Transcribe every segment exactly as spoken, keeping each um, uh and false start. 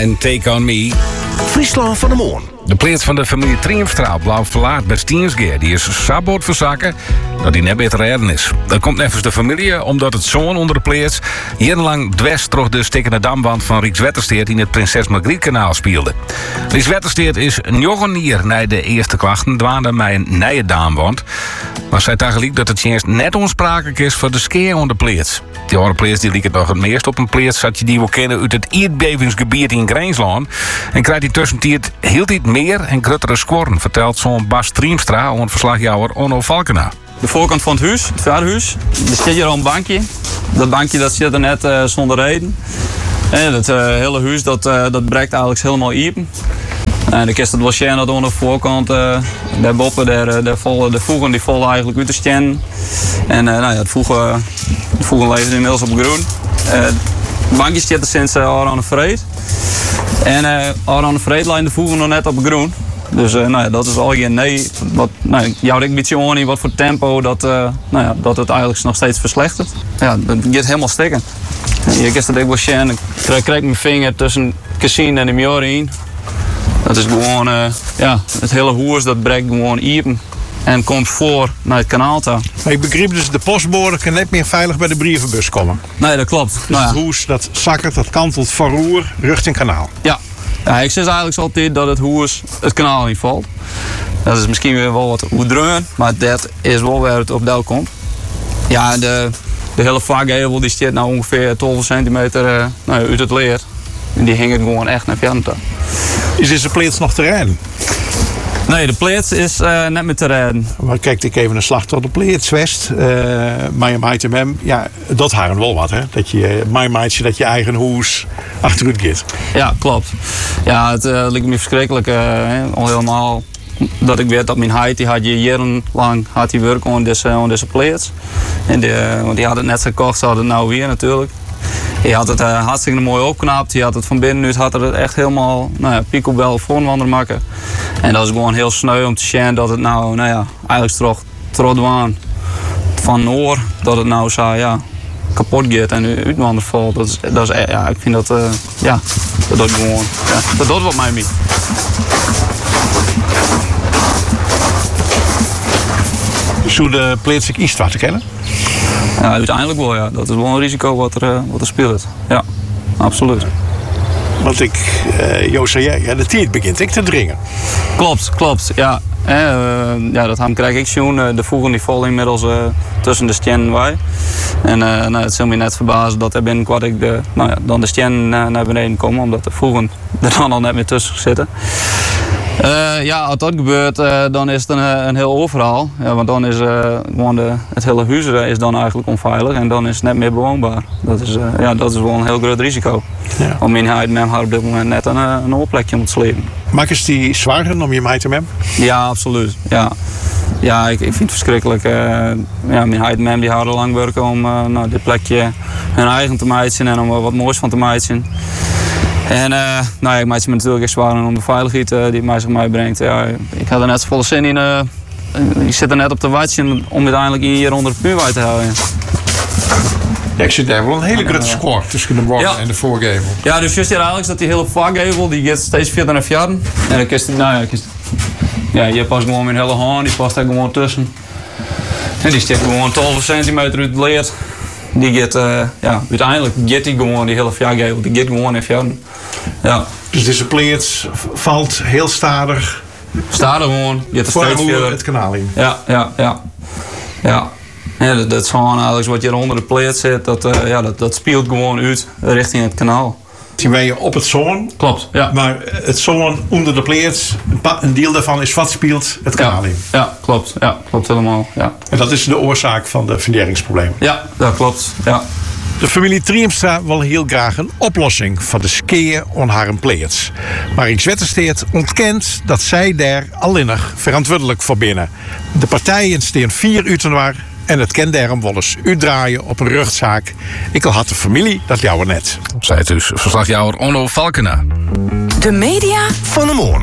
en Take On Me. Friesland van de Moon. De pleats van de familie Triumfstraal blijft verlaat bij Stiensgeer. Die is sabot verzakken dat hij net beter redden is. Dat komt nevens de familie omdat het zoon onder de pleats jarenlang dwars door de stikkende damwand van Rijkswettersteert in het Prinses Margriet kanaal speelde. Rijkswettersteert is nog een nier na de eerste klachten dwaande mij een nieuwe damwand. Maar zij tegelijk dat het juist net onsprakelijk is voor de skeer onder de pleats. Die andere pleats die liep het nog het meest op een pleats dat je die wil kennen uit het aardbevingsgebied in Grijnsland. En krijgt hij tussentijd heel dit meer en gruttere scoren, vertelt zo'n Bas Triemstra onder verslagjouwer Onno Valkena. De voorkant van het huis, het verhuis, er zit hier al een bankje. Dat bankje dat zit er net uh, zonder reden. En het uh, hele huis dat, uh, dat breekt eigenlijk helemaal open. En dan kist het wel zien dat aan de voorkant, uh, daarboven, daar, daar vallen de voegen die vallen eigenlijk uit de steen. En uh, nou ja, het voegen, de voegen leven inmiddels op groen. Uh, het bankje zit er sinds uh, Aron de Vreed. En uh, Aron de Vreed lijnt de voegen nog net op groen. Dus uh, nou ja, dat is al geen nee. Wat, nou, jou denk een beetje aan wat voor tempo dat, uh, nou ja, dat het eigenlijk nog steeds verslechtert. Ja, het gaat helemaal stikken. Je kist dat ik wel zien. Ik krijg mijn vinger tussen Cassine en de Mjori in. Dat is gewoon, uh, ja, het hele hoers dat breekt gewoon open en komt voor naar het kanaal toe. Maar ik begreep dus, de postbode kan net meer veilig bij de brievenbus komen. Nee, dat klopt. Dus nou ja. Het hoes dat zakkert, dat kantelt van roer richting kanaal. Ja. ja, ik zeg eigenlijk altijd dat het hoers het kanaal in valt. Dat is misschien weer wel wat oedreun, maar dat is wel waar het op deel komt. Ja, de, de hele vakgevel die staat nou ongeveer twaalf centimeter uh, nou, uit het leer. En die hingen gewoon echt naar verder toe. Is deze pleats nog te rijden? Nee, de pleats is uh, net meer te rijden. Maar kijk, ik even een slag tot de pleats west. Uh, mijn maatje mem, ja, dat haren wel wat, hè? Dat je, mijn maatje, dat je eigen hoes achteruit gaat. Ja, klopt. Ja, het uh, lijkt me verschrikkelijk. Uh, hè, al helemaal dat ik weet dat mijn heid, die had je jarenlang had die werk aan deze, aan deze pleats. En die, uh, want die had het net gekocht, ze hadden het nou weer natuurlijk. Hij had het uh, hartstikke mooi opknapt. Hij had het van binnenuit had het echt helemaal nou ja, picobel voorwander maken. En dat is gewoon heel sneu om te zien dat het nou, nou ja, eigenlijk terug trotwaan van Noor dat het nou zo ja, kapot gaat en uitwander valt. Dat is, dat is, ja, ik vind dat, uh, ja, dat doet gewoon, ja, dat doet wat mij mee. Zou de pleats ik iets te kennen? Ja, uiteindelijk wel, ja. Dat is wel een risico wat er, uh, wat er speelt. Ja, absoluut. Want ik, uh, Joost zei jij, ja, de tijd begint ik te dringen. Klopt, klopt, ja. Eh, uh, ja, dat ham krijg ik zo'n. Uh, de voegen die vallen inmiddels uh, tussen de stien en wij. En uh, nou, het zal me net verbazen dat er binnenkort ik de, nou ja, dan de stien uh, naar beneden komen, omdat de voegen er dan al net meer tussen zitten. Uh, ja, als dat gebeurt, uh, dan is het een, een heel overhaal. Ja, want dan is uh, gewoon de, het hele huis is dan eigenlijk onveilig en dan is het net meer bewoonbaar. Dat is, uh, ja, dat is wel een heel groot risico. Ja. Om in huid met haar op dit moment net een, een oorplekje om te slepen. Maak is die zwaarder om je mij te mem? Ja, absoluut. Ja, ja ik, ik vind het verschrikkelijk. Uh, ja, mijn huid mem die houden lang werken om uh, nou, dit plekje hun eigen te maken en om er wat moois van te maken. En uh, nou ja, ik maak het me natuurlijk echt zwaar om de veiligheid uh, die het mij zich mij brengt. Ja, ik had er net volle zin in. Uh, ik zit er net op te wachten om uiteindelijk hier onder de puurwij te houden. Ja, ik zit daar wel een hele grote score tussen de borden ja. en de voorgevel. Ja, dus juist hier eigenlijk dat die hele voorgevel die gaat steeds verder naar verder. En dan kist, nou ja, kist, ja, hier past gewoon mijn hele hand, die past daar gewoon tussen. En die stikt gewoon twaalf centimeter uit het leer. Die gaat, uh, ja, uiteindelijk gaat die gewoon, die hele fjaggevel, die gaat gewoon in verder. Ja. Dus deze pleats valt heel stadig. Stadig gewoon, je hebt er steeds verder. Het kanaal in. Ja, ja, ja. Ja. Ja, dat, dat is gewoon eigenlijk wat je onder de pleats zit, dat, uh, ja, dat, dat speelt gewoon uit richting het kanaal. Zien wij je op het zoon. Klopt, ja. Maar het zoon onder de pleats, een deel daarvan is wat speelt het kanaal ja. in. Ja, klopt. Ja, klopt helemaal. Ja. En dat is de oorzaak van de funderingsproblemen. Ja, dat klopt. Ja. De familie Triemstra wil heel graag een oplossing voor de skeer on haar pleats. Maar Rijkswettersteert ontkent dat zij daar alleenig verantwoordelijk voor binnen. De partijen staan vier uur waar en het kan daarom wel eens uitdraaien op een rechtszaak. Ik al had de familie dat jou net. Zij het dus verslagjouwer Onno Valkena. De media van de Moon.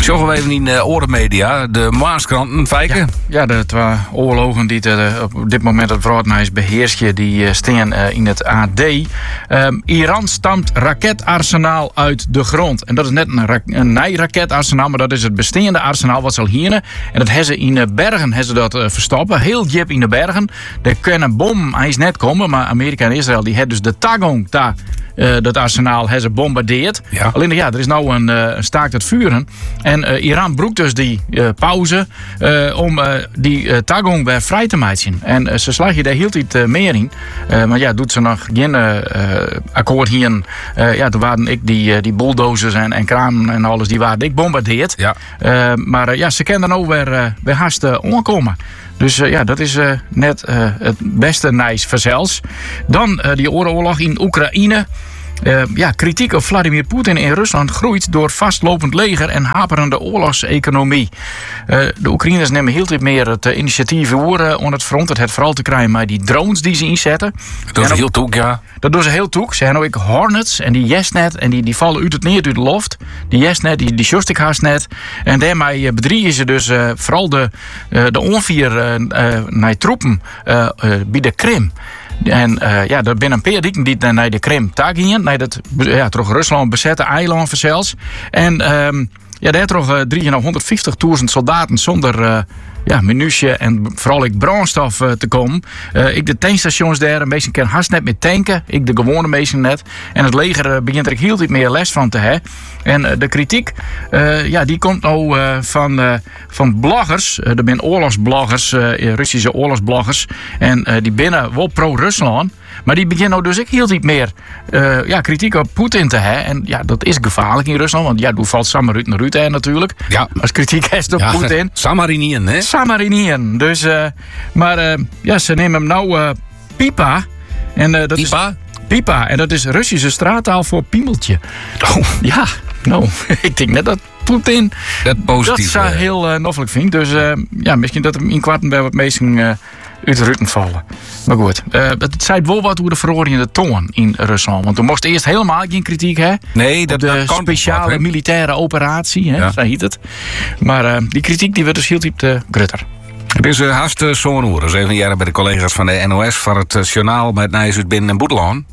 Zorgen we even in de orenmedia, de Maaskrant, Fijke. Ja, ja, de twee oorlogen die de, op dit moment het Vroadnijs beheersje, die uh, staan uh, in het A D. Um, Iran stampt raketarsenaal uit de grond. En dat is net een, ra- een nieuw raketarsenaal, maar dat is het bestaande arsenaal wat ze al hier. En dat hebben ze in de bergen hebben ze dat, uh, verstoppen, heel diep in de bergen. Er kunnen bom, hij is net komen, maar Amerika en Israël die hebben dus de Tagong daar. Uh, dat arsenaal hebben ze bombardeerd. Ja. Alleen ja, er is nou een, uh, een staakt het vuren. En uh, Iran broekt dus die uh, pauze uh, om uh, die uh, Tagong weer vrij te maken. En uh, ze slag je daar hield iets uh, meer in. Uh, maar ja, doet ze nog geen uh, akkoord hier. Uh, ja, toen waren ik die, uh, die bulldozers en, en kranen en alles, die waren ik bombardeerd. Ja. Uh, maar uh, ja, ze kunnen dan ook weer, uh, weer haast uh, omkomen. Dus uh, ja, dat is uh, net uh, het beste nice verzels. Dan uh, die oorlog in Oekraïne. Uh, ja, kritiek op Vladimir Poetin in Rusland groeit door vastlopend leger en haperende oorlogseconomie. Uh, de Oekraïners nemen heel veel meer het uh, initiatief over uh, aan het front. Het heeft vooral te krijgen met die drones die ze inzetten. Dat doen ze heel toek, ja. Dat doen ze heel toek. Ze hebben ook Hornets en die Jesnet en die, die vallen uit het neer uit de loft. Die Jesnet, die, die Sjostik haast net. En daarmee bedriegen ze dus uh, vooral de, uh, de onvier uh, uh, naar troepen uh, uh, bij de Krim. En uh, ja, er zijn een paar dieken die naar de Krim tagen, naar dat ja, toch Rusland bezette eiland zelfs. En um, ja, daar toch uh, driehonderdvijftigduizend soldaten zonder uh, ja, munitie en vooral ik brandstof uh, te komen. Uh, ik de tankstations daar een beetje kan haast net met tanken. Ik de gewone mensen net. En het leger uh, begint er heel iets meer les van te hebben. En uh, de kritiek, uh, ja, die komt nou uh, van, uh, van bloggers. Uh, er zijn oorlogsbloggers, uh, Russische oorlogsbloggers. En uh, die binnen wel pro-Rusland. Maar die beginnen nou dus ook heel iets meer uh, ja, kritiek op Poetin te hebben. En ja, dat is gevaarlijk in Rusland. Want ja, doe valt Samarut naar Rutte natuurlijk. Ja. Als kritiek heeft op ja, Poetin. Samarinien, hè? Samarinien. Dus, uh, maar uh, ja, ze nemen hem nou uh, Pipa. En, uh, dat Pipa? Is, Pipa. En dat is Russische straattaal voor piemeltje. Oh. Ja, nou, ik denk net dat Poetin dat, positief, dat zou heel uh, noffelijk vindt. Dus uh, ja, misschien dat hem in kwarten bij wat mensen uh, uit de rutten vallen. Maar goed, uh, het zei wel wat hoe de verorende toon in Rusland. Want toen moest eerst helemaal geen kritiek hebben. Nee, dat, de dat kan speciale wat, militaire operatie, hè, ja. Zo heet het. Maar uh, die kritiek die werd dus heel diep te grutter. Het is uh, haast uh, zo'n uur. Zeven jaren bij de collega's van de N O S van het uh, journaal met Nijs uit Binnen en Boedelaan.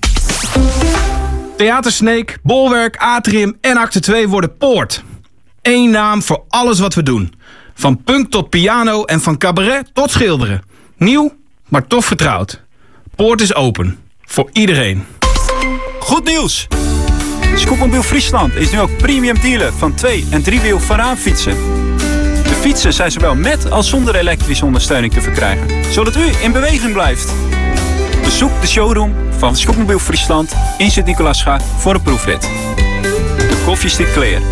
Theater Sneek, Bolwerk, Atrium en Acte twee worden Poort. Eén naam voor alles wat we doen. Van punk tot piano en van cabaret tot schilderen. Nieuw, maar toch vertrouwd. Poort is open. Voor iedereen. Goed nieuws! Scootmobiel Friesland is nu ook premium dealer van twee- en driewiel Varaanfietsen. De fietsen zijn zowel met als zonder elektrische ondersteuning te verkrijgen, zodat u in beweging blijft. Bezoek de showroom van Scootmobiel Friesland in Sint-Nicolaasga voor een proefrit. De koffiestick clear.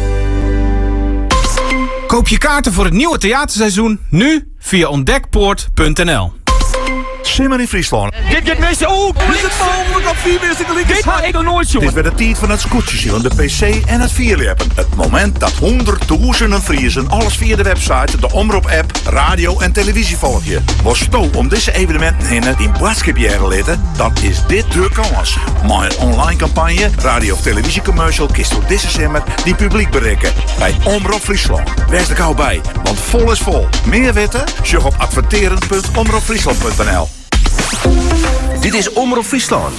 Koop je kaarten voor het nieuwe theaterseizoen nu via ontdekpoort punt n l. Simmer in Friesland. Dit gaat mensen. Oh, is het mogelijk op vier mensen gelijk? Dit had ik nog nooit, jongen. Dit werd de tijd van het scootjesje, de P C en het vierleppen. Het moment dat honderdduizenden Friesen alles via de website, de Omroep-app, radio en televisie volgen. Was sto om deze evenementen heen in boodschapjaren litten, dan is dit de kans. Maar een online campagne, radio- of televisiecommercial, kist door deze simmer die publiek bereiken. Bij Omroep Friesland. Wees er gauw bij, want vol is vol. Meer weten? Zorg op adverteren punt omroep friesland punt n l. Dit is Omroep Friesland.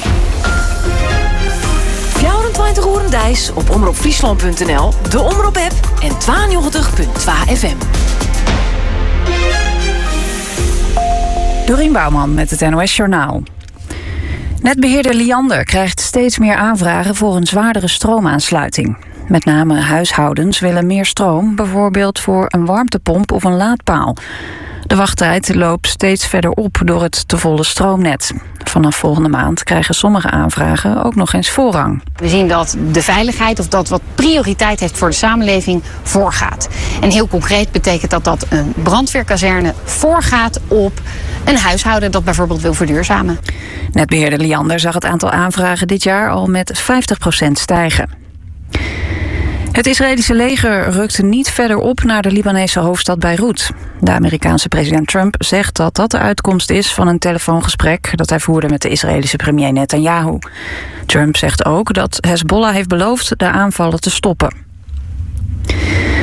vierentwintig uur Dijs op omroep friesland punt n l, de Omroep-app en tweeënnegentig punt twee F M. Dorien Bouwman met het N O S Journaal. Netbeheerder Liander krijgt steeds meer aanvragen voor een zwaardere stroomaansluiting. Met name huishoudens willen meer stroom, bijvoorbeeld voor een warmtepomp of een laadpaal. De wachttijd loopt steeds verder op door het te volle stroomnet. Vanaf volgende maand krijgen sommige aanvragen ook nog eens voorrang. We zien dat de veiligheid of dat wat prioriteit heeft voor de samenleving voorgaat. En heel concreet betekent dat dat een brandweerkazerne voorgaat op een huishouden dat bijvoorbeeld wil verduurzamen. Netbeheerder Liander zag het aantal aanvragen dit jaar al met vijftig procent stijgen. Het Israëlische leger rukte niet verder op naar de Libanese hoofdstad Beirut. De Amerikaanse president Trump zegt dat dat de uitkomst is van een telefoongesprek dat hij voerde met de Israëlische premier Netanyahu. Trump zegt ook dat Hezbollah heeft beloofd de aanvallen te stoppen.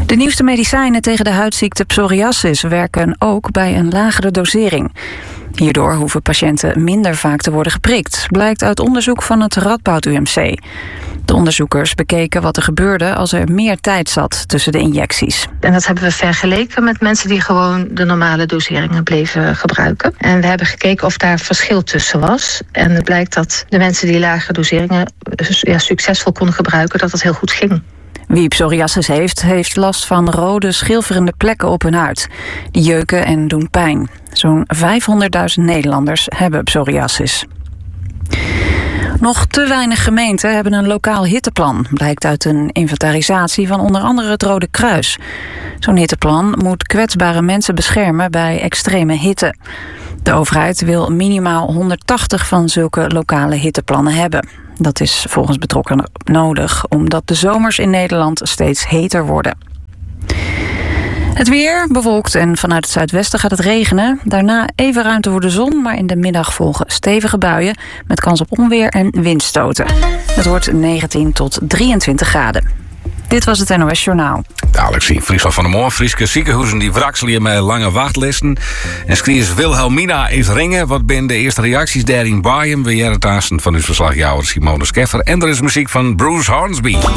De nieuwste medicijnen tegen de huidziekte psoriasis werken ook bij een lagere dosering. Hierdoor hoeven patiënten minder vaak te worden geprikt, blijkt uit onderzoek van het Radboud U M C. De onderzoekers bekeken wat er gebeurde als er meer tijd zat tussen de injecties. En dat hebben we vergeleken met mensen die gewoon de normale doseringen bleven gebruiken. En we hebben gekeken of daar verschil tussen was. En het blijkt dat de mensen die lagere doseringen ja, succesvol konden gebruiken, dat dat heel goed ging. Wie psoriasis heeft, heeft last van rode, schilferende plekken op hun huid. Die jeuken en doen pijn. Zo'n vijfhonderdduizend Nederlanders hebben psoriasis. Nog te weinig gemeenten hebben een lokaal hitteplan, blijkt uit een inventarisatie van onder andere het Rode Kruis. Zo'n hitteplan moet kwetsbare mensen beschermen bij extreme hitte. De overheid wil minimaal honderdtachtig van zulke lokale hitteplannen hebben. Dat is volgens betrokkenen nodig, omdat de zomers in Nederland steeds heter worden. Het weer bewolkt en vanuit het zuidwesten gaat het regenen. Daarna even ruimte voor de zon, maar in de middag volgen stevige buien met kans op onweer en windstoten. Het wordt negentien tot drieëntwintig graden. Dit was het N O S Journaal. Dadelijk zien Friesland van der Moor. Friese ziekenhuizen die wrakselen met lange wachtlisten. En schreef Wilhelmina is ringen. Wat zijn de eerste reacties daar in Bayern? We jaren taasten van uw verslagjouwer Simone Scheffer. En er is muziek van Bruce Hornsby. That's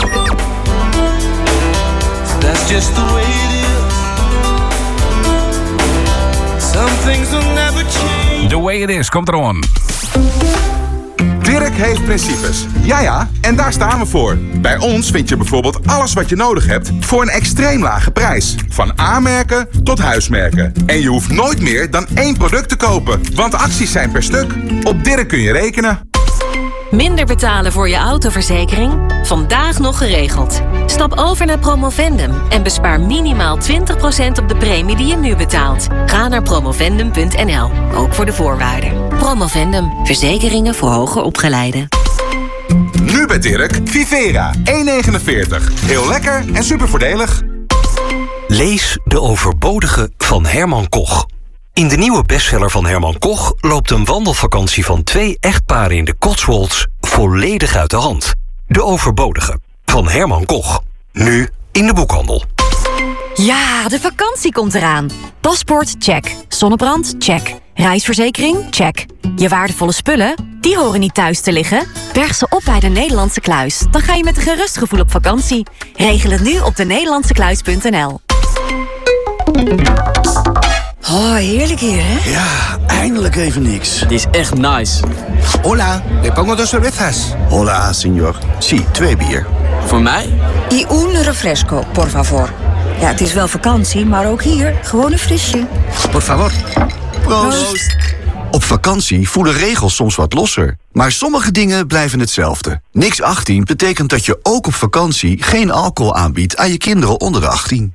just the way it is. Some things will never change. The way it is, komt er aan. Dirk heeft principes. Ja ja, en daar staan we voor. Bij ons vind je bijvoorbeeld alles wat je nodig hebt voor een extreem lage prijs. Van A-merken tot huismerken. En je hoeft nooit meer dan één product te kopen, want acties zijn per stuk. Op Dirk kun je rekenen. Minder betalen voor je autoverzekering? Vandaag nog geregeld. Stap over naar Promovendum en bespaar minimaal twintig procent op de premie die je nu betaalt. Ga naar promovendum punt n l, ook voor de voorwaarden. Promovendum, verzekeringen voor hoger opgeleiden. Nu bij Dirk, Vivera, één komma negenenveertig. Heel lekker en super voordelig. Lees De Overbodige van Herman Koch. In de nieuwe bestseller van Herman Koch loopt een wandelvakantie van twee echtparen in de Cotswolds volledig uit de hand. De Overbodige van Herman Koch. Nu in de boekhandel. Ja, de vakantie komt eraan. Paspoort, check. Zonnebrand, check. Reisverzekering, check. Je waardevolle spullen, die horen niet thuis te liggen. Berg ze op bij de Nederlandse Kluis. Dan ga je met een gerust gevoel op vakantie. Regel het nu op de nederlandse kluis punt n l. Oh, heerlijk hier, hè? Ja, eindelijk even niks. Dit is echt nice. Hola, le pongo dos cervezas. Hola, señor. Sí, twee bier. Voor mij? Y un refresco, por favor. Ja, het is wel vakantie, maar ook hier gewoon een frisje. Por favor. Proost. Proost. Op vakantie voelen regels soms wat losser. Maar sommige dingen blijven hetzelfde. Niks achttien betekent dat je ook op vakantie geen alcohol aanbiedt aan je kinderen onder de achttien.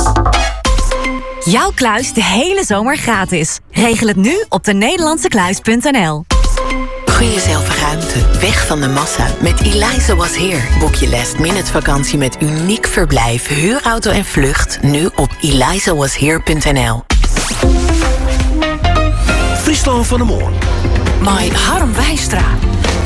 Jouw kluis de hele zomer gratis. Regel het nu op de nederlandse kluis punt n l. Gun jezelf ruimte, weg van de massa. Met Eliza Was Here boek je last minute vakantie met uniek verblijf, huurauto en vlucht. Nu op eliza was here punt n l. Friesland van der Moor. My Harm Wijstra.